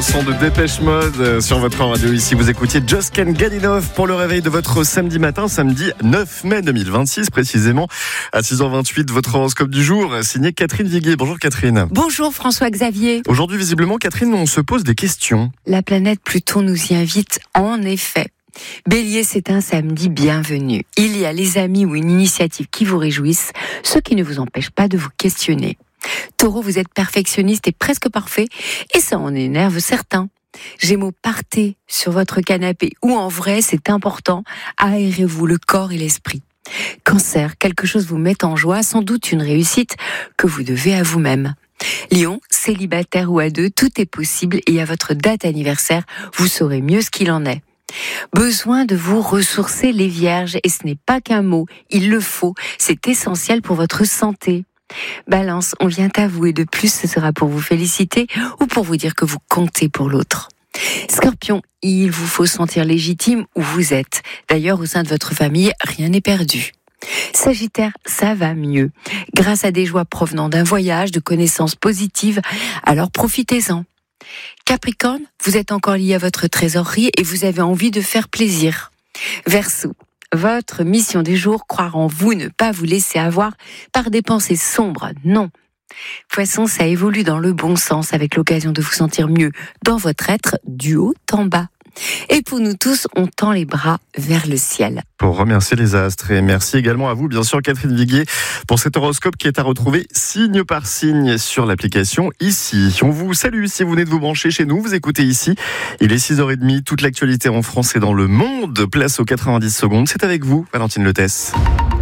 son de Dépêche Mode sur votre radio. Ici, vous écoutiez Just Can't Get Enough pour le réveil de votre samedi matin, samedi 9 mai 2026, précisément à 6h28. Votre horoscope du jour, signé Catherine Viguier. Bonjour Catherine. Bonjour François-Xavier. Aujourd'hui, visiblement, Catherine, on se pose des questions. La planète Pluton nous y invite en effet. Bélier, c'est un samedi bienvenu. Il y a les amis ou une initiative qui vous réjouissent, ce qui ne vous empêche pas de vous questionner. Taureau, vous êtes perfectionniste et presque parfait, et ça en énerve certains. Gémeaux, partez sur votre canapé, ou en vrai, c'est important, aérez-vous le corps et l'esprit. Cancer, quelque chose vous met en joie, sans doute une réussite que vous devez à vous-même. Lion, célibataire ou à deux, tout est possible et à votre date anniversaire, vous saurez mieux ce qu'il en est. Besoin de vous ressourcer les vierges, et ce n'est pas qu'un mot, il le faut, c'est essentiel pour votre santé. Balance, on vient à vous et de plus ce sera pour vous féliciter ou pour vous dire que vous comptez pour l'autre. Scorpion, il vous faut sentir légitime où vous êtes. D'ailleurs, au sein de votre famille, rien n'est perdu. Sagittaire, ça va mieux. Grâce à des joies provenant d'un voyage, de connaissances positives, alors profitez-en. Capricorne, vous êtes encore lié à votre trésorerie et vous avez envie de faire plaisir. Verseau, votre mission du jour, croire en vous, ne pas vous laisser avoir par des pensées sombres, non. Poisson, ça évolue dans le bon sens avec l'occasion de vous sentir mieux dans votre être du haut en bas. Et pour nous tous, on tend les bras vers le ciel. Pour remercier les astres et merci également à vous, bien sûr, Catherine Viguier, pour cet horoscope qui est à retrouver signe par signe sur l'application Ici. On vous salue si vous venez de vous brancher chez nous, vous écoutez Ici. Il est 6h30, toute l'actualité en France et dans le monde. Place aux 90 secondes. C'est avec vous, Valentine Letès.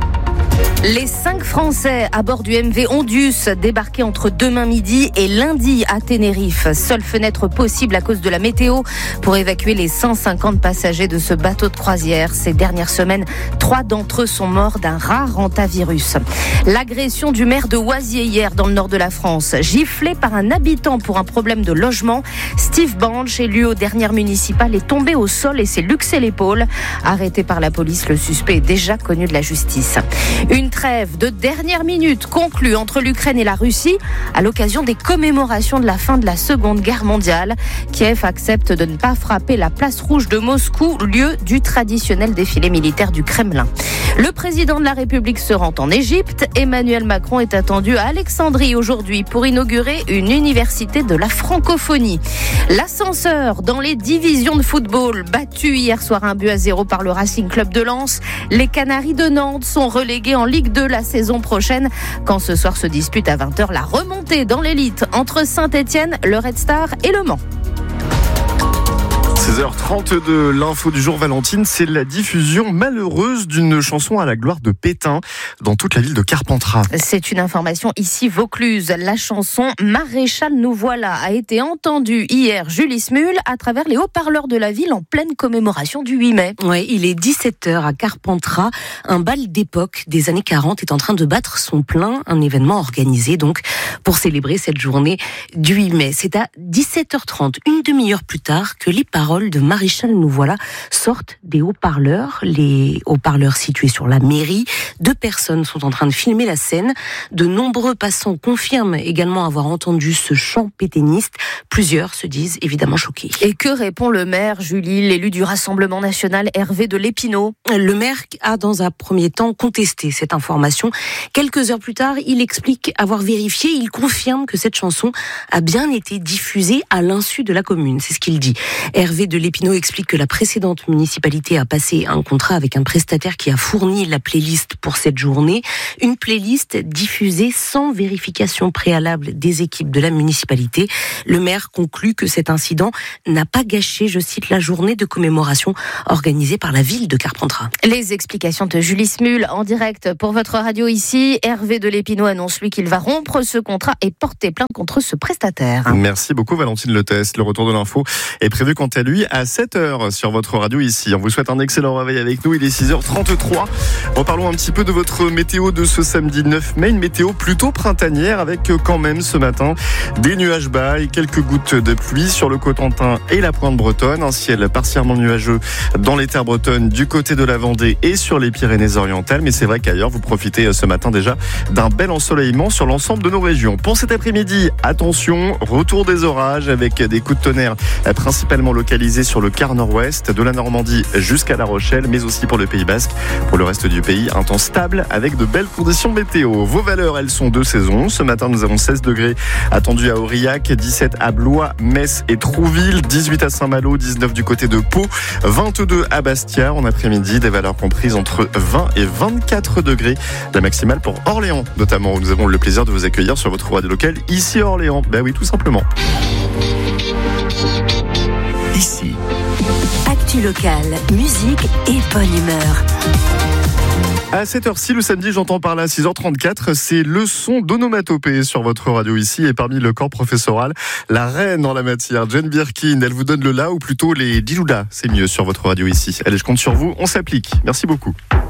Les 5 Français à bord du MV Ondius débarqués entre demain midi et lundi à Tenerife. Seule fenêtre possible à cause de la météo pour évacuer les 150 passagers de ce bateau de croisière. Ces dernières semaines, 3 d'entre eux sont morts d'un rare hantavirus. L'agression du maire de Oisier hier dans le nord de la France. Giflé par un habitant pour un problème de logement, Steve Banch, élu aux dernières municipales, est tombé au sol et s'est luxé l'épaule. Arrêté par la police, le suspect est déjà connu de la justice. Une trêve de dernière minute conclue entre l'Ukraine et la Russie à l'occasion des commémorations de la fin de la Seconde Guerre mondiale. Kiev accepte de ne pas frapper la place rouge de Moscou, lieu du traditionnel défilé militaire du Kremlin. Le président de la République se rend en Égypte. Emmanuel Macron est attendu à Alexandrie aujourd'hui pour inaugurer une université de la francophonie. L'ascenseur dans les divisions de football, battu hier soir 1-0 par le Racing Club de Lens. Les Canaries de Nantes sont relégués en Ligue 2 la saison prochaine, quand ce soir se dispute à 20h la remontée dans l'élite entre Saint-Etienne, le Red Star et Le Mans. 16h32, l'info du jour, Valentine, c'est la diffusion malheureuse d'une chanson à la gloire de Pétain dans toute la ville de Carpentras. C'est une information ici Vaucluse. La chanson Maréchal nous voilà a été entendue hier, Julie Smul, à travers les haut-parleurs de la ville en pleine commémoration du 8 mai. Ouais, il est 17h à Carpentras. Un bal d'époque des années 40 est en train de battre son plein. Un événement organisé donc pour célébrer cette journée du 8 mai. C'est à 17h30, une demi-heure plus tard, que les paroles de Maréchal nous voilà sortent des haut-parleurs, les haut-parleurs situés sur la mairie. 2 personnes sont en train de filmer la scène. De nombreux passants confirment également avoir entendu ce chant pétainiste. Plusieurs se disent évidemment choqués. Et que répond le maire, Julie, l'élu du Rassemblement national, Hervé de Lépinot? Le maire a dans un premier temps contesté cette information. Quelques heures plus tard, il explique avoir vérifié. Il confirme que cette chanson a bien été diffusée à l'insu de la commune. C'est ce qu'il dit. Hervé de Lépinot explique que la précédente municipalité a passé un contrat avec un prestataire qui a fourni la playlist pour cette journée. Une playlist diffusée sans vérification préalable des équipes de la municipalité. Le maire conclut que cet incident n'a pas gâché, je cite, la journée de commémoration organisée par la ville de Carpentras. Les explications de Julie Smul en direct pour votre radio ici. Hervé de Lépinot annonce lui qu'il va rompre ce contrat et porter plainte contre ce prestataire. Merci beaucoup Valentine Letès. Le retour de l'info est prévu quant à lui lui, à 7h sur votre radio ici. On vous souhaite un excellent réveil avec nous. Il est 6h33. Reparlons un petit peu de votre météo de ce samedi 9 mai. Une météo plutôt printanière avec quand même ce matin des nuages bas et quelques gouttes de pluie sur le Cotentin et la pointe bretonne. Un ciel partiellement nuageux dans les terres bretonnes du côté de la Vendée et sur les Pyrénées-Orientales. Mais c'est vrai qu'ailleurs, vous profitez ce matin déjà d'un bel ensoleillement sur l'ensemble de nos régions. Pour cet après-midi, attention, retour des orages avec des coups de tonnerre principalement localisés sur le quart nord-ouest, de la Normandie jusqu'à La Rochelle, mais aussi pour le Pays Basque. Pour le reste du pays, un temps stable avec de belles conditions météo. Vos valeurs, elles sont de saison. Ce matin, nous avons 16 degrés attendus à Aurillac, 17 à Blois, Metz et Trouville, 18 à Saint-Malo, 19 du côté de Pau, 22 à Bastia. En après-midi, des valeurs comprises entre 20 et 24 degrés. La maximale pour Orléans, notamment, où nous avons le plaisir de vous accueillir sur votre radio locale, ici à Orléans. Ben oui, tout simplement. Ici. Actu locale, musique et bonne humeur. À cette heure-ci, le samedi, j'entends par là, 6h34, c'est le son d'onomatopée sur votre radio ici. Et parmi le corps professoral, la reine en la matière, Jane Birkin, elle vous donne le la ou plutôt les dilouda. C'est mieux sur votre radio ici. Allez, je compte sur vous, on s'applique. Merci beaucoup.